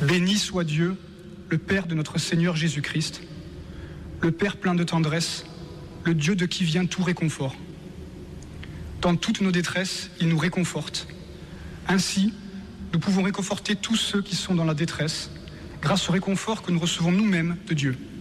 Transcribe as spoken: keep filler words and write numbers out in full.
Béni soit Dieu, le Père de notre Seigneur Jésus-Christ, le Père plein de tendresse, le Dieu de qui vient tout réconfort. Dans toutes nos détresses, il nous réconforte. Ainsi, nous pouvons réconforter tous ceux qui sont dans la détresse, grâce au réconfort que nous recevons nous-mêmes de Dieu.